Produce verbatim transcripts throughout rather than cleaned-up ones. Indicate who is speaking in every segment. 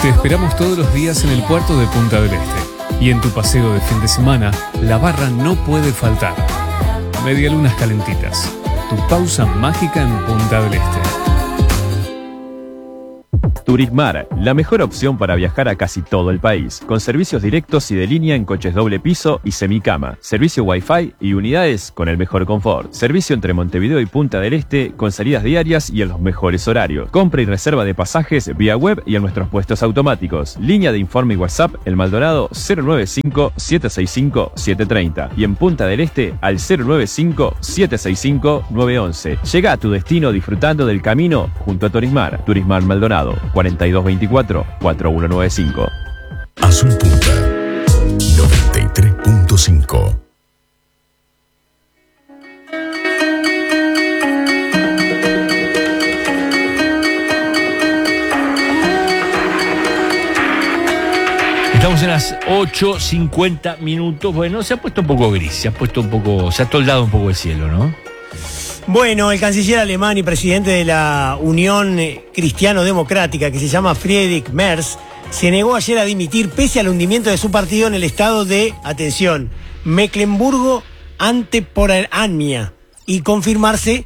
Speaker 1: Te esperamos todos los días en el puerto de Punta del Este. Y en tu paseo de fin de semana, la barra no puede faltar. Medialunas calentitas. Tu pausa mágica en Punta del Este.
Speaker 2: Turicmar, la mejor opción para viajar a casi todo el país, con servicios directos y de línea en coches doble piso y semicama, servicio Wi-Fi y unidades con el mejor confort, servicio entre Montevideo y Punta del Este con salidas diarias y en los mejores horarios, compra y reserva de pasajes vía web y en nuestros puestos automáticos, línea de informe y WhatsApp El Maldonado cero nueve cinco, siete seis cinco, siete tres cero y en Punta del Este al cero nueve cinco, siete seis cinco, nueve once. Llega a tu destino disfrutando del camino junto a Turicmar. Turicmar Maldonado cuarenta y dos veinticuatro, cuarenta y uno noventa y cinco.
Speaker 3: Azul Punta noventa y tres punto cinco.
Speaker 4: Estamos en las ocho cincuenta minutos. Bueno, se ha puesto un poco gris, se ha puesto un poco, se ha toldado un poco el cielo, ¿no?
Speaker 5: Bueno, el canciller alemán y presidente de la Unión Cristiano-Democrática, que se llama Friedrich Merz, se negó ayer a dimitir pese al hundimiento de su partido en el estado de, atención, Mecklemburgo ante Pomerania y confirmarse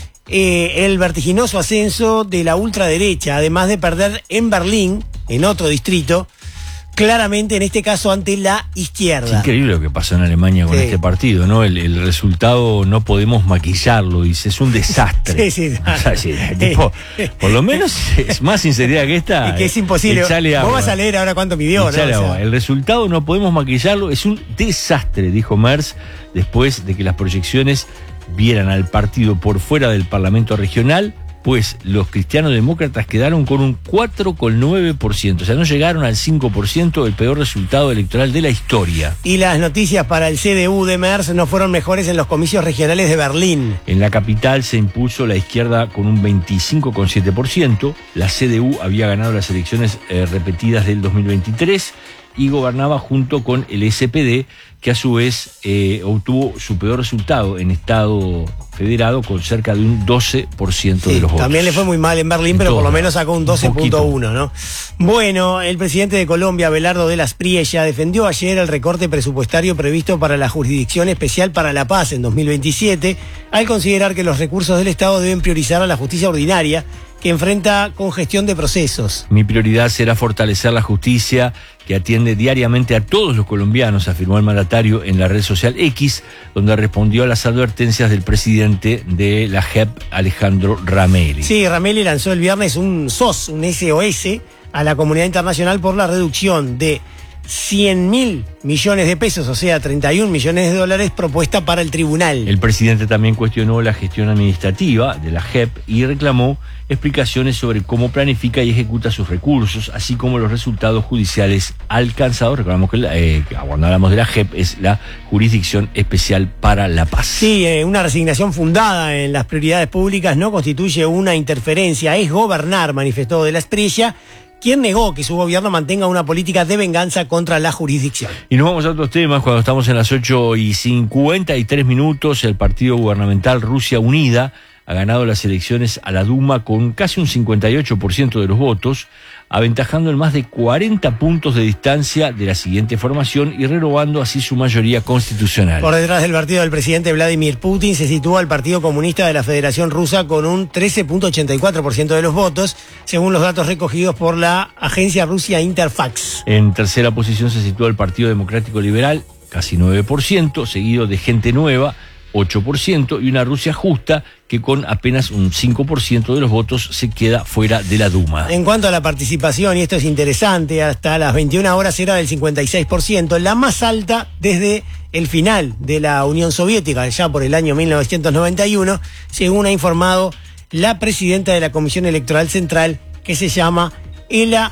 Speaker 5: eh, el vertiginoso ascenso de la ultraderecha, además de perder en Berlín, en otro distrito, claramente en este caso ante la izquierda.
Speaker 4: Es increíble lo que pasó en Alemania con
Speaker 5: sí.
Speaker 4: este partido, ¿no? El, el resultado no podemos maquillarlo, dice, es un desastre.
Speaker 5: Sí, sí.
Speaker 4: O sea, sí, tipo, por lo menos es más sinceridad que esta.
Speaker 5: Es que es imposible. Vos
Speaker 4: agua.
Speaker 5: vas a leer ahora cuánto midió, ¿no? O sea,
Speaker 4: el resultado no podemos maquillarlo, es un desastre, dijo Merz, después de que las proyecciones vieran al partido por fuera del Parlamento regional. Pues los cristianos-demócratas quedaron con un cuatro coma nueve por ciento, o sea, no llegaron al cinco por ciento, el peor resultado electoral de la historia.
Speaker 5: Y las noticias para el C D U de Merz no fueron mejores en los comicios regionales de Berlín.
Speaker 4: En la capital se impuso la izquierda con un veinticinco coma siete por ciento, la C D U había ganado las elecciones eh, repetidas del dos mil veintitrés y gobernaba junto con el S P D, que a su vez eh, obtuvo su peor resultado en Estado federado con cerca de un doce por ciento
Speaker 5: sí,
Speaker 4: de los votos.
Speaker 5: También le fue muy mal en Berlín,
Speaker 4: en
Speaker 5: pero
Speaker 4: todo,
Speaker 5: por lo menos sacó un doce punto uno, ¿no? Bueno, el presidente de Colombia, Abelardo de la Espriella, defendió ayer el recorte presupuestario previsto para la Jurisdicción Especial para la Paz en dos mil veintisiete, al considerar que los recursos del Estado deben priorizar a la justicia ordinaria, que enfrenta congestión de procesos.
Speaker 4: Mi prioridad será fortalecer la justicia que atiende diariamente a todos los colombianos, afirmó el mandatario en la red social X, donde respondió a las advertencias del presidente de la J E P, Alejandro Rameli.
Speaker 5: Sí, Rameli lanzó el viernes un S O S, un S O S, a la comunidad internacional por la reducción de cien mil millones de pesos, o sea, treinta y un millones de dólares propuesta para el tribunal.
Speaker 4: El presidente también cuestionó la gestión administrativa de la J E P y reclamó explicaciones sobre cómo planifica y ejecuta sus recursos, así como los resultados judiciales alcanzados. Recordamos que eh, cuando hablamos de la J E P es la Jurisdicción Especial para la Paz.
Speaker 5: Sí, eh, una resignación fundada en las prioridades públicas no constituye una interferencia, es gobernar, manifestó de la Espriella, quien negó que su gobierno mantenga una política de venganza contra la jurisdicción.
Speaker 4: Y nos vamos a otros temas. Cuando estamos en las ocho y cincuenta y tres minutos, el partido gubernamental Rusia Unida ha ganado las elecciones a la Duma con casi un cincuenta y ocho por ciento de los votos, aventajando en más de cuarenta puntos de distancia de la siguiente formación y renovando así su mayoría constitucional.
Speaker 5: Por detrás del partido del presidente Vladimir Putin se sitúa el Partido Comunista de la Federación Rusa con un trece punto ochenta y cuatro por ciento de los votos, según los datos recogidos por la agencia Rusia Interfax.
Speaker 4: En tercera posición se sitúa el Partido Democrático Liberal, casi nueve por ciento, seguido de Gente Nueva, ocho por ciento, y una Rusia Justa que con apenas un cinco por ciento de los votos se queda fuera de la Duma.
Speaker 5: En cuanto a la participación, y esto es interesante, hasta las veintiuna horas era del cincuenta y seis por ciento, la más alta desde el final de la Unión Soviética, ya por el año mil novecientos noventa y uno, según ha informado la presidenta de la Comisión Electoral Central, que se llama Ela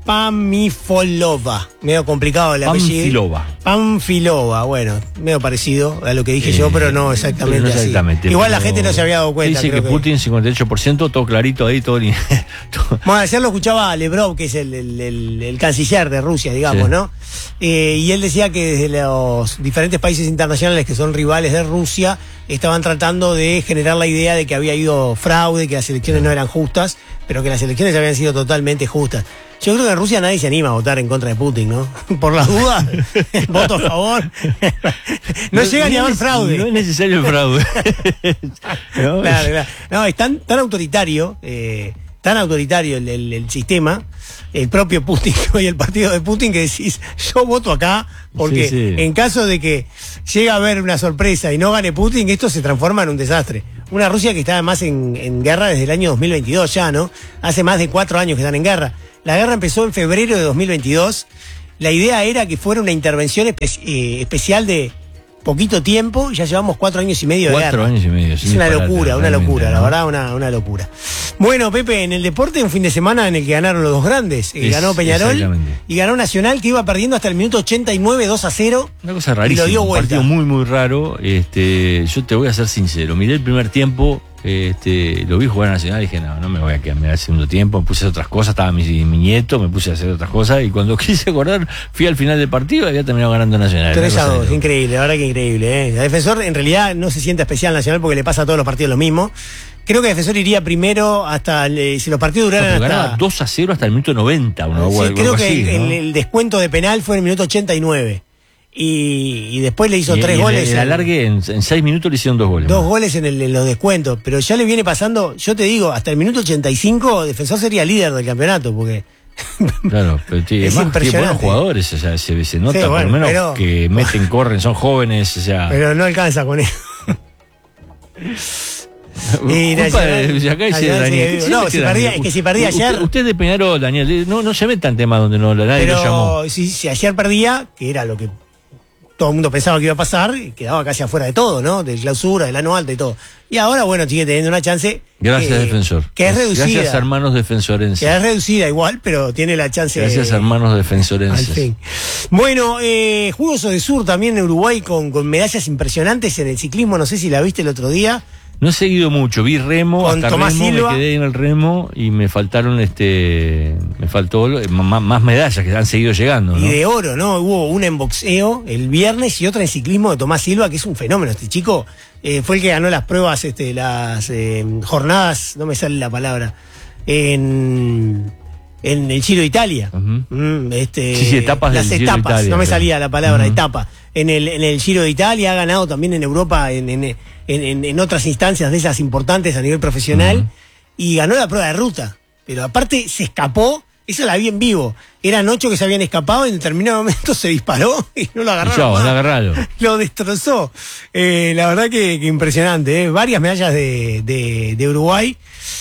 Speaker 5: Pamfilova. Medio complicado el apellido.
Speaker 4: Pamfilova.
Speaker 5: Pamfilova, bueno, medio parecido a lo que dije eh, yo, pero no exactamente,
Speaker 4: pero no exactamente
Speaker 5: así. Igual
Speaker 4: pero
Speaker 5: la gente no se había dado cuenta.
Speaker 4: Dice que, que Putin cincuenta y ocho por ciento, todo clarito ahí, todo... todo.
Speaker 5: Bueno, ayer lo escuchaba a Lebrov, que es el, el, el, el canciller de Rusia, digamos, sí. ¿no? Eh, y él decía que desde los diferentes países internacionales que son rivales de Rusia estaban tratando de generar la idea de que había habido fraude, que las elecciones no eran justas, pero que las elecciones habían sido totalmente justas. Yo creo que en Rusia nadie se anima a votar en contra de Putin, ¿no? Por las dudas, voto a favor. No, no llega ni a haber fraude.
Speaker 4: No es necesario el fraude.
Speaker 5: ¿No? Claro, claro. No, es tan, tan autoritario, eh, tan autoritario el, el, el sistema, el propio Putin y el partido de Putin, que decís, yo voto acá, porque
Speaker 4: sí, sí.
Speaker 5: en caso de que llegue a haber una sorpresa y no gane Putin, esto se transforma en un desastre. Una Rusia que está además en, en guerra desde el año dos mil veintidós ya, ¿no? Hace más de cuatro años que están en guerra. La guerra empezó en febrero de dos mil veintidós. La idea era que fuera una intervención espe- eh, especial de poquito tiempo. Ya llevamos cuatro años y medio de guerra.
Speaker 4: Cuatro años y medio.
Speaker 5: Es una locura, una locura, la verdad, una, una locura. Bueno, Pepe, en el deporte, un fin de semana en el que ganaron los dos grandes. Eh,
Speaker 4: Es,
Speaker 5: ganó Peñarol y ganó Nacional, que iba perdiendo hasta el minuto ochenta y nueve, dos a cero.
Speaker 4: Una cosa rarísima,
Speaker 5: y lo dio
Speaker 4: un
Speaker 5: vuelta.
Speaker 4: partido muy, muy raro. Este, yo te voy a ser sincero. Miré el primer tiempo, este, lo vi jugar a Nacional y dije, no, no me voy a quedar mirar el segundo tiempo. Me puse a hacer otras cosas, estaba mi, mi nieto, me puse a hacer otras cosas. Y cuando quise acordar, fui al final del partido y había terminado ganando Nacional.
Speaker 5: tres a dos, increíble, la verdad que increíble. ¿eh? La Defensor en realidad no se siente especial Nacional porque le pasa a todos los partidos lo mismo. Creo que Defensor iría primero hasta, eh, si los partidos duraran
Speaker 4: no,
Speaker 5: hasta...
Speaker 4: ganaba dos a cero hasta el minuto noventa. Uno,
Speaker 5: sí,
Speaker 4: algo,
Speaker 5: creo
Speaker 4: algo
Speaker 5: que
Speaker 4: así,
Speaker 5: el,
Speaker 4: ¿no?
Speaker 5: el descuento de penal fue en el minuto ochenta y nueve. Y, y después le hizo
Speaker 4: y,
Speaker 5: tres
Speaker 4: y
Speaker 5: goles.
Speaker 4: El, el
Speaker 5: en,
Speaker 4: alargue en, en seis minutos le hicieron dos goles.
Speaker 5: Dos
Speaker 4: ¿no?
Speaker 5: goles en, el, en los descuentos. Pero ya le viene pasando, yo te digo, hasta el minuto ochenta y cinco, Defensor sería líder del campeonato, porque...
Speaker 4: Claro, pero tí,
Speaker 5: es
Speaker 4: más,
Speaker 5: impresionante.
Speaker 4: buenos jugadores, o sea, se, se nota
Speaker 5: Sí, bueno,
Speaker 4: por lo menos
Speaker 5: pero,
Speaker 4: que meten, corren, son jóvenes, o sea...
Speaker 5: Pero no alcanza con eso. Y
Speaker 4: Culpa
Speaker 5: Nacional-
Speaker 4: de, acá dice
Speaker 5: Nacional
Speaker 4: Daniel,
Speaker 5: sigue
Speaker 4: ¿qué
Speaker 5: vivo. No,
Speaker 4: dice
Speaker 5: si
Speaker 4: Daniel?
Speaker 5: perdía, es que si perdía
Speaker 4: Usted-
Speaker 5: ayer.
Speaker 4: Usted de Peñarol, Daniel, no, no se metan temas donde no, nadie lo llamó.
Speaker 5: Pero si, si ayer perdía, que era lo que todo el mundo pensaba que iba a pasar, quedaba casi afuera de todo, ¿no? De clausura, del ano alto y todo. Y ahora, bueno, sigue teniendo una chance.
Speaker 4: Gracias,
Speaker 5: que,
Speaker 4: Defensor.
Speaker 5: Que es reducida.
Speaker 4: Gracias, hermanos defensorenses.
Speaker 5: Que es reducida igual, pero tiene la chance.
Speaker 4: Gracias,
Speaker 5: de,
Speaker 4: hermanos
Speaker 5: al
Speaker 4: defensorenses.
Speaker 5: fin. Bueno, eh, Juegos de Sur también en Uruguay con, con medallas impresionantes en el ciclismo. No sé si la viste el otro día.
Speaker 4: No he seguido mucho, vi remo,
Speaker 5: Con
Speaker 4: hasta
Speaker 5: Tomás
Speaker 4: remo,
Speaker 5: Silva.
Speaker 4: me quedé en el remo y me faltaron, este, me faltó más, más medallas que han seguido llegando, ¿no?
Speaker 5: Y de oro, ¿no? Hubo una en boxeo el viernes y otra en ciclismo de Tomás Silva, que es un fenómeno. Este chico eh, fue el que ganó las pruebas, este, las eh, jornadas, no me sale la palabra, en, en el Giro de Italia.
Speaker 4: Ujú.
Speaker 5: Mm, este,
Speaker 4: Sí, sí, etapas
Speaker 5: las
Speaker 4: del Giro de
Speaker 5: etapas,
Speaker 4: Italia,
Speaker 5: no me
Speaker 4: claro.
Speaker 5: salía la palabra,
Speaker 4: Ujú.
Speaker 5: etapa. En el, en el Giro de Italia ha ganado también en Europa, en, en, en, en- en otras instancias de esas importantes a nivel profesional,
Speaker 4: Ujú.
Speaker 5: y ganó la prueba de ruta. Pero aparte se escapó, esa la vi en vivo. Eran ocho que se habían escapado y en determinado momento se disparó y no lo agarraron.
Speaker 4: Chao,
Speaker 5: más.
Speaker 4: anda a agarrarlo.
Speaker 5: Lo destrozó. Eh, la verdad que, que impresionante. ¿eh? Varias medallas de, de, de Uruguay,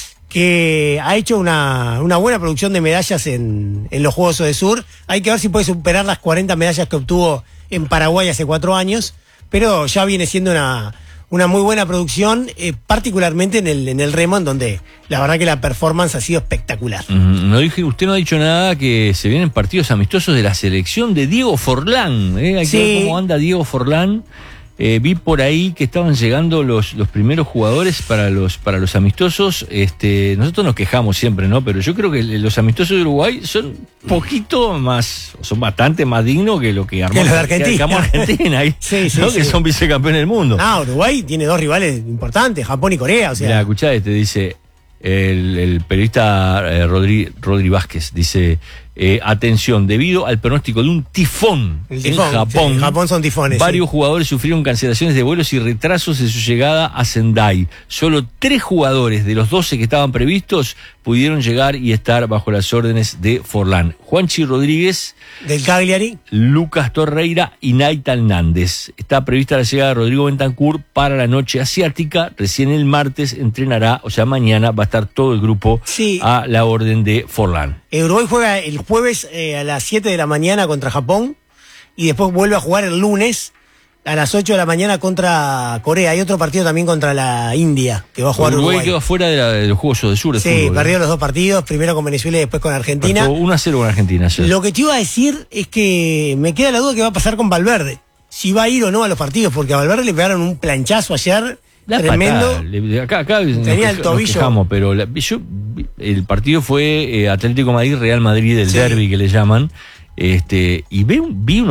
Speaker 5: que ha hecho una, una buena producción de medallas en, en los Juegos de Sur. Hay que ver si puede superar las cuarenta medallas que obtuvo en Paraguay hace cuatro años, pero ya viene siendo una, una muy buena producción, eh, particularmente en el, en el remo, en donde la verdad que la performance ha sido espectacular.
Speaker 4: Ujú. No dije, usted no ha dicho nada que se vienen partidos amistosos de la selección de Diego Forlán. ¿eh? Hay
Speaker 5: Sí.
Speaker 4: que ver cómo anda Diego Forlán. Eh, vi por ahí que estaban llegando los, los primeros jugadores para los para los amistosos. Este, nosotros nos quejamos siempre, ¿no? Pero yo creo que los amistosos de Uruguay son poquito más, son bastante más dignos que lo que armó
Speaker 5: Que los de Argentina.
Speaker 4: que armó Argentina, ahí,
Speaker 5: Sí, sí,
Speaker 4: ¿no?
Speaker 5: sí.
Speaker 4: Que son vicecampeones del mundo.
Speaker 5: Ah, Uruguay tiene dos rivales importantes, Japón y Corea, o sea.
Speaker 4: Mira, escuchá, este dice el, el periodista eh, Rodri, Rodri Vázquez, dice, eh, atención, debido al pronóstico de un tifón,
Speaker 5: El tifón,
Speaker 4: en Japón,
Speaker 5: sí, en Japón son tifones,
Speaker 4: varios
Speaker 5: sí.
Speaker 4: jugadores sufrieron cancelaciones de vuelos y retrasos en su llegada a Sendai. Solo tres jugadores de los doce que estaban previstos pudieron llegar y estar bajo las órdenes de Forlán. Juanchi Rodríguez,
Speaker 5: Del Cagliari.
Speaker 4: Lucas Torreira y Naita Hernández. Está prevista la llegada de Rodrigo Bentancur para la noche asiática. Recién el martes entrenará, o sea, mañana va a estar todo el grupo
Speaker 5: Sí.
Speaker 4: a la orden de Forlán.
Speaker 5: Eh, Uruguay juega el jueves eh, a las siete de la mañana contra Japón y después vuelve a jugar el lunes a las ocho de la mañana contra Corea. Hay otro partido también contra la India que va a jugar
Speaker 4: Uruguay,
Speaker 5: Uruguay.
Speaker 4: quedó fuera de, la, de los Juegos de Sur de
Speaker 5: Sí,
Speaker 4: fútbol.
Speaker 5: perdió los dos partidos, primero con Venezuela y después con Argentina.
Speaker 4: Perdió uno a cero con Argentina ayer.
Speaker 5: Lo que te iba a decir es que me queda la duda que va a pasar con Valverde. Si va a ir o no a los partidos, porque a Valverde le pegaron un planchazo ayer
Speaker 4: La
Speaker 5: tremendo.
Speaker 4: patada, le- acá, acá nos
Speaker 5: Tenía el
Speaker 4: queja-
Speaker 5: tobillo.
Speaker 4: nos quejamos, pero la- yo, el partido fue eh, Atlético Madrid, Real Madrid, el
Speaker 5: Sí.
Speaker 4: derbi que le llaman, este, y vi, un- vi unos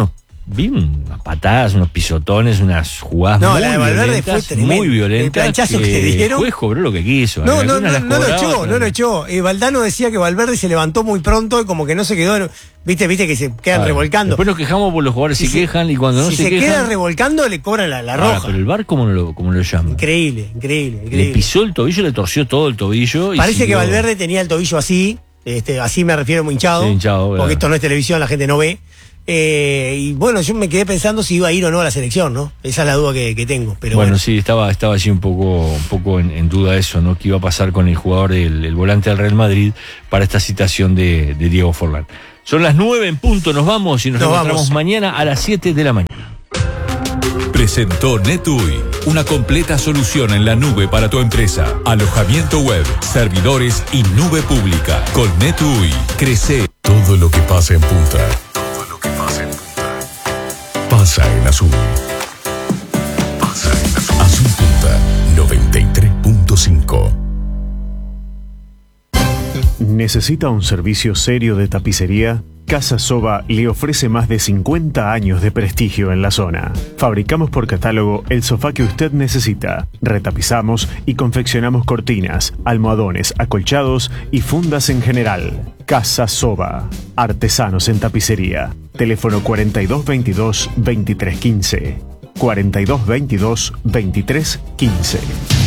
Speaker 4: vi unas patadas, unos pisotones, unas jugadas
Speaker 5: no,
Speaker 4: muy
Speaker 5: la de Valverde
Speaker 4: violentas,
Speaker 5: fue tremendo.
Speaker 4: muy violentas.
Speaker 5: El planchazo que, que le dieron.
Speaker 4: El juez cobró lo que quiso.
Speaker 5: No, no,
Speaker 4: Algunas
Speaker 5: no,
Speaker 4: las
Speaker 5: no lo
Speaker 4: cobraba,
Speaker 5: echó,
Speaker 4: pero-
Speaker 5: no lo echó. Eh, Valdano decía que Valverde se levantó muy pronto y como que no se quedó, en- viste, viste que se quedan
Speaker 4: Claro.
Speaker 5: revolcando.
Speaker 4: Después nos quejamos por los jugadores
Speaker 5: Si
Speaker 4: se
Speaker 5: se-
Speaker 4: quejan y cuando no
Speaker 5: si
Speaker 4: se,
Speaker 5: se,
Speaker 4: quejan.
Speaker 5: queda revolcando le cobran la, la
Speaker 4: Ahora,
Speaker 5: roja.
Speaker 4: pero el V A R, ¿cómo lo, cómo lo llama?
Speaker 5: Increíble, increíble,
Speaker 4: Le
Speaker 5: increíble.
Speaker 4: pisó el tobillo, le torció todo el tobillo. Y
Speaker 5: Parece que
Speaker 4: siguió-
Speaker 5: Valverde tenía el tobillo así, este, así me refiero muy hinchado,
Speaker 4: Sí, hinchado, claro.
Speaker 5: porque esto no es televisión, la gente no ve. Eh, y bueno, yo me quedé pensando si iba a ir o no a la selección, ¿no? Esa es la duda que, que tengo. Pero
Speaker 4: bueno,
Speaker 5: bueno,
Speaker 4: sí, estaba, estaba así un poco, un poco en, en duda eso, ¿no? ¿Qué iba a pasar con el jugador, del el volante del Real Madrid para esta citación de, de Diego Forlán? Son las nueve en punto, nos vamos y nos,
Speaker 5: Nos
Speaker 4: encontramos
Speaker 5: vamos.
Speaker 4: mañana a las siete de la mañana.
Speaker 3: Presentó NetUI, una completa solución en la nube para tu empresa. Alojamiento web, servidores y nube pública. Con NetUI, crece. Todo lo que pasa en Punta. Todo lo que pasa en Punta. Pasa en Azul. Pasa en Azul. Azul Punta, noventa y tres punto cinco.
Speaker 6: ¿Necesita un servicio serio de tapicería? Casa Soba le ofrece más de cincuenta años de prestigio en la zona. Fabricamos por catálogo el sofá que usted necesita. Retapizamos y confeccionamos cortinas, almohadones, acolchados y fundas en general. Casa Soba. Artesanos en tapicería. Teléfono cuarenta y dos veintidós, veintitrés quince. cuarenta y dos veintidós, veintitrés quince.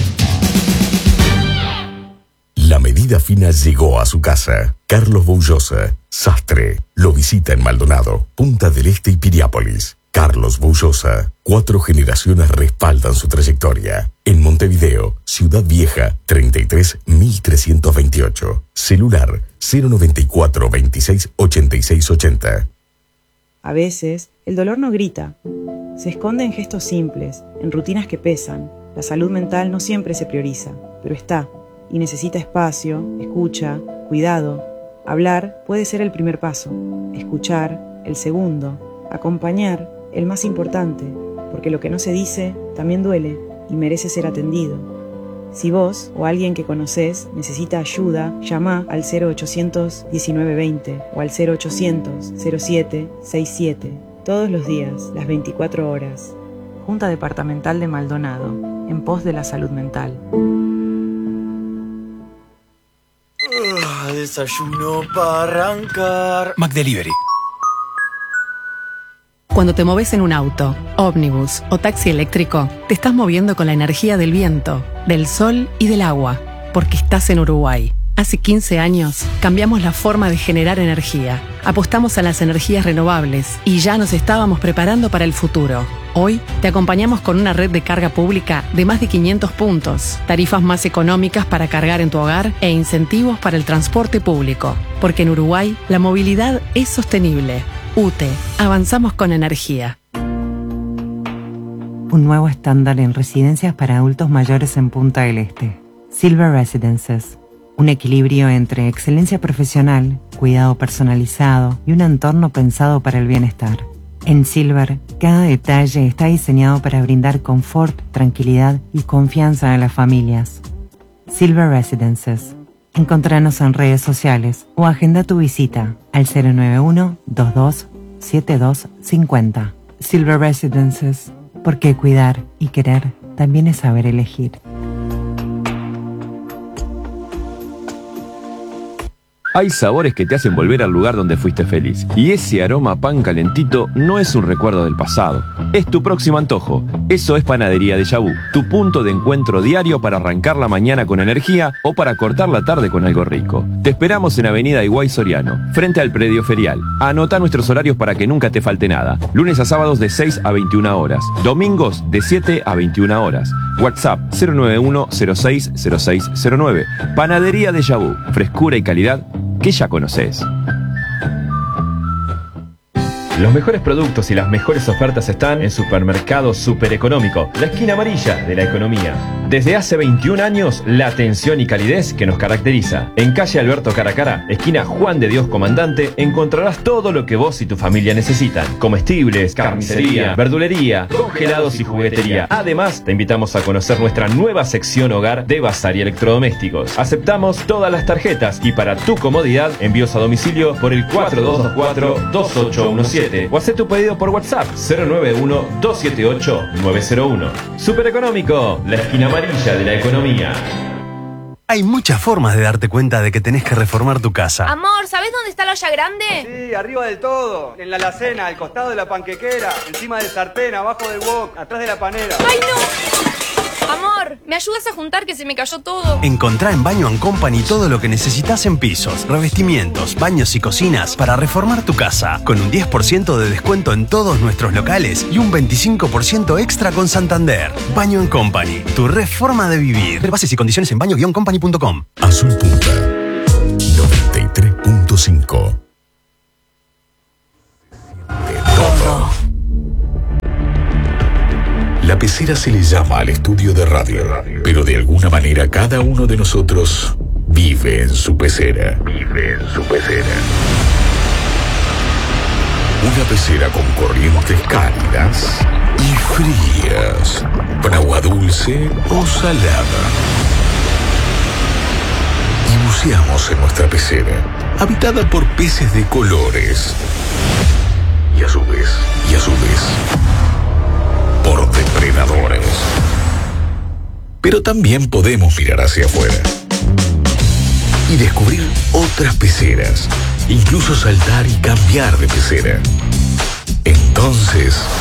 Speaker 3: La medida fina llegó a su casa. Carlos Boullosa, sastre, lo visita en Maldonado, Punta del Este y Piriápolis. Carlos Boullosa, cuatro generaciones respaldan su trayectoria. En Montevideo, Ciudad Vieja, treinta y tres mil trescientos veintiocho. Celular cero noventa y cuatro, veintiséis, ochenta y seis ochenta.
Speaker 7: A veces, el dolor no grita. Se esconde en gestos simples, en rutinas que pesan. La salud mental no siempre se prioriza, pero está. Y necesita espacio, escucha, cuidado. Hablar puede ser el primer paso, escuchar el segundo, acompañar el más importante, porque lo que no se dice también duele y merece ser atendido. Si vos o alguien que conocés necesita ayuda, llama al cero ochocientos diecinueve veinte o al cero ochocientos cero siete sesenta y siete todos los días, las veinticuatro horas. Junta Departamental de Maldonado, en pos de la salud mental.
Speaker 8: Desayuno para arrancar.
Speaker 9: McDelivery.
Speaker 10: Cuando te moves en un auto, ómnibus o taxi eléctrico, te estás moviendo con la energía del viento, del sol y del agua, porque estás en Uruguay. Hace quince años cambiamos la forma de generar energía, apostamos a las energías renovables y ya nos estábamos preparando para el futuro. Hoy te acompañamos con una red de carga pública de más de quinientos puntos, tarifas más económicas para cargar en tu hogar e incentivos para el transporte público. Porque en Uruguay la movilidad es sostenible. U T E, avanzamos con energía.
Speaker 11: Un nuevo estándar en residencias para adultos mayores en Punta del Este. Silver Residences. Un equilibrio entre excelencia profesional, cuidado personalizado y un entorno pensado para el bienestar. En Silver, cada detalle está diseñado para brindar confort, tranquilidad y confianza a las familias. Silver Residences. Encontranos en redes sociales o agenda tu visita al cero nueve uno, veintidós, setenta y dos cincuenta. Silver Residences. Porque cuidar y querer también es saber elegir.
Speaker 2: Hay sabores que te hacen volver al lugar donde fuiste feliz. Y ese aroma a pan calentito no es un recuerdo del pasado. Es tu próximo antojo. Eso es Panadería Déjà Vu, tu punto de encuentro diario para arrancar la mañana con energía o para cortar la tarde con algo rico. Te esperamos en Avenida Higuay Soriano, frente al predio ferial. Anota nuestros horarios para que nunca te falte nada. Lunes a sábados de seis a veintiuna horas. Domingos de siete a veintiuna horas. WhatsApp cero nueve uno, cero seis, cero seis cero nueve. Panadería Déjà Vu, frescura y calidad que ya conoces. Los mejores productos y las mejores ofertas están en Supermercado Super Económico, la esquina amarilla de la economía. Desde hace veintiún años, la atención y calidez que nos caracteriza. En calle Alberto Caracara, esquina Juan de Dios Comandante, encontrarás todo lo que vos y tu familia necesitan. Comestibles, carnicería, verdulería, congelados y juguetería. Además, te invitamos a conocer nuestra nueva sección hogar de bazar y electrodomésticos. Aceptamos todas las tarjetas y para tu comodidad, envíos a domicilio por el cuatro dos dos cuatro, dos ocho uno siete o haz tu pedido por WhatsApp cero nueve uno, dos siete ocho, nueve cero uno. Super Económico, la esquina amarilla de la economía.
Speaker 9: Hay muchas formas de darte cuenta de que tenés que reformar tu casa.
Speaker 12: Amor, ¿sabés dónde está la olla grande?
Speaker 13: Sí, arriba del todo, en la alacena, al costado de la panquequera, encima del sartén, abajo del wok, atrás de la panera.
Speaker 12: ¡Ay, no! Amor, ¿me ayudas a juntar que se me cayó todo?
Speaker 9: Encontrá en Baño and Company todo lo que necesitas en pisos, revestimientos, baños y cocinas para reformar tu casa, con un diez por ciento de descuento en todos nuestros locales y un veinticinco por ciento extra con Santander. Baño and Company, tu reforma de vivir. Ver bases y condiciones en baño guion company punto com.
Speaker 3: Azul Punta noventa y tres punto cinco. De todo. La pecera se le llama al estudio de radio, pero de alguna manera cada uno de nosotros vive en su pecera. Vive en su pecera. Una pecera con corrientes cálidas y frías, con agua dulce o salada. Y buceamos en nuestra pecera, habitada por peces de colores. Y a su vez, y a su vez, por depredadores. Pero también podemos mirar hacia afuera y descubrir otras peceras, incluso saltar y cambiar de pecera. Entonces,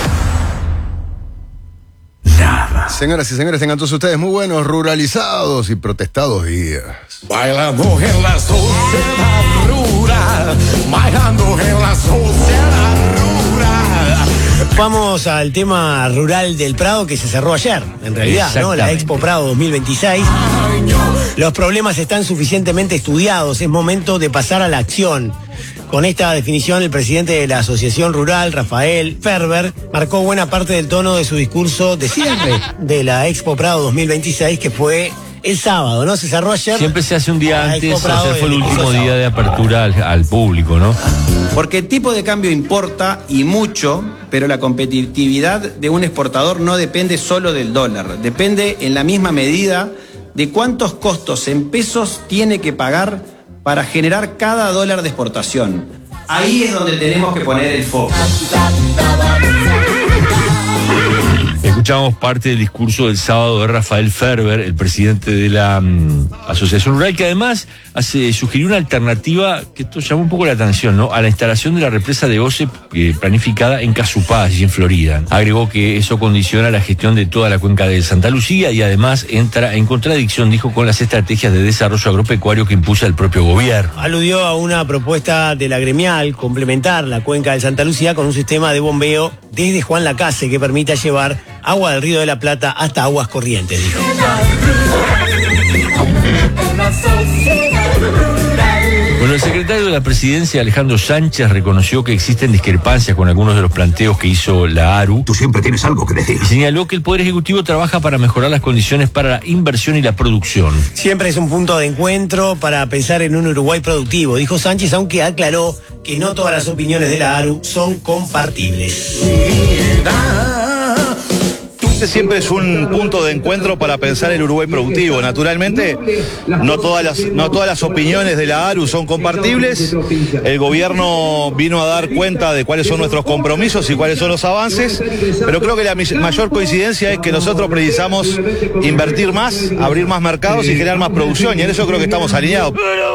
Speaker 3: nada.
Speaker 14: Señoras y señores, tengan todos ustedes muy buenos, ruralizados y protestados días.
Speaker 15: Bailando en la sociedad rural, bailando en la sociedad rural.
Speaker 5: Vamos al tema rural del Prado que se cerró ayer, en realidad, ¿no? La Expo Prado dos mil veintiséis. Los problemas están suficientemente estudiados, es momento de pasar a la acción. Con esta definición, el presidente de la Asociación Rural, Rafael Ferber, marcó buena parte del tono de su discurso de cierre de la Expo Prado dos mil veintiséis, que fue el sábado, ¿no? Se cerró ayer.
Speaker 4: Siempre se hace un día antes, ayer fue el último día de apertura al, al público, ¿no?
Speaker 16: Porque el tipo de cambio importa y mucho, pero la competitividad de un exportador no depende solo del dólar, depende en la misma medida de cuántos costos en pesos tiene que pagar para generar cada dólar de exportación. Ahí es donde tenemos que poner el foco.
Speaker 4: Escuchamos parte del discurso del sábado de Rafael Ferber, el presidente de la um, Asociación Rural, que además hace, sugirió una alternativa que esto llamó un poco la atención, ¿no? A la instalación de la represa de O C E eh, planificada en Casupá, allí en Florida. Agregó que eso condiciona la gestión de toda la cuenca de Santa Lucía y además entra en contradicción, dijo, con las estrategias de desarrollo agropecuario que impulsa el propio gobierno.
Speaker 5: Aludió a una propuesta de la gremial complementar la cuenca de Santa Lucía con un sistema de bombeo desde Juan Lacase que permita llevar agua del Río de la Plata hasta Aguas Corrientes, dijo.
Speaker 4: Bueno, el secretario de la Presidencia, Alejandro Sánchez, reconoció que existen discrepancias con algunos de los planteos que hizo la ARU.
Speaker 17: Tú siempre tienes algo que decir.
Speaker 4: Y señaló que el Poder Ejecutivo trabaja para mejorar las condiciones para la inversión y la producción.
Speaker 5: Siempre es un punto de encuentro para pensar en un Uruguay productivo, dijo Sánchez, aunque aclaró que no todas las opiniones de la ARU son compartibles.
Speaker 18: Siempre es un punto de encuentro para pensar el Uruguay productivo. Naturalmente, no todas las, no todas las opiniones de la ARU son compartibles. El gobierno vino a dar cuenta de cuáles son nuestros compromisos y cuáles son los avances, pero creo que la mayor coincidencia es que nosotros precisamos invertir más, abrir más mercados y generar más producción, y en eso creo que estamos alineados.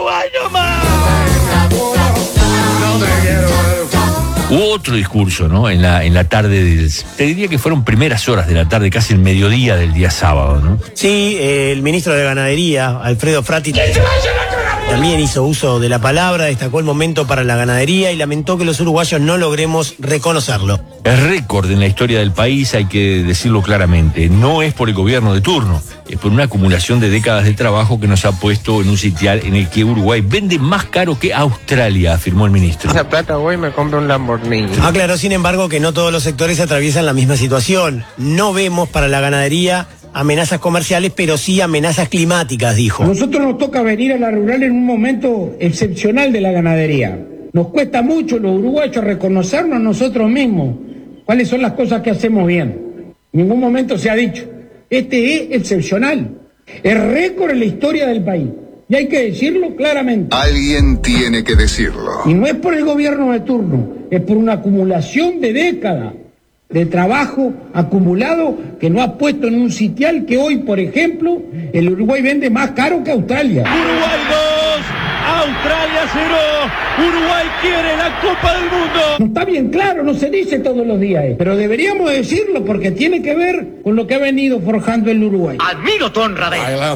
Speaker 4: Hubo otro discurso, ¿no? En la, en la tarde del... Te diría que fueron primeras horas de la tarde, casi el mediodía del día sábado, ¿no?
Speaker 5: Sí, eh, el ministro de Ganadería, Alfredo Frati, también hizo uso de la palabra, destacó el momento para la ganadería y lamentó que los uruguayos no logremos reconocerlo.
Speaker 4: Es récord en la historia del país, hay que decirlo claramente. No es por el gobierno de turno, es por una acumulación de décadas de trabajo que nos ha puesto en un sitial en el que Uruguay vende más caro que Australia, afirmó el ministro.
Speaker 19: Esa plata, güey, me compro un Lamborghini.
Speaker 5: Aclaró, sin embargo, que no todos los sectores atraviesan la misma situación. No vemos para la ganadería amenazas comerciales, pero sí amenazas climáticas, dijo.
Speaker 17: A nosotros nos toca venir a la rural en un momento excepcional de la ganadería. Nos cuesta mucho los uruguayos reconocernos a nosotros mismos cuáles son las cosas que hacemos bien. En ningún momento se ha dicho. Este es excepcional. Es récord en la historia del país. Y hay que decirlo claramente.
Speaker 20: Alguien tiene que decirlo.
Speaker 17: Y no es por el gobierno de turno, es por una acumulación de décadas de trabajo acumulado que nos ha puesto en un sitial que hoy, por ejemplo, el Uruguay vende más caro que Australia.
Speaker 4: Uruguay dos, Australia cero, Uruguay quiere la Copa del Mundo.
Speaker 17: No está bien claro, no se dice todos los días, eh, pero deberíamos decirlo porque tiene que ver con lo que ha venido forjando el Uruguay.
Speaker 21: Admiro tu honradez.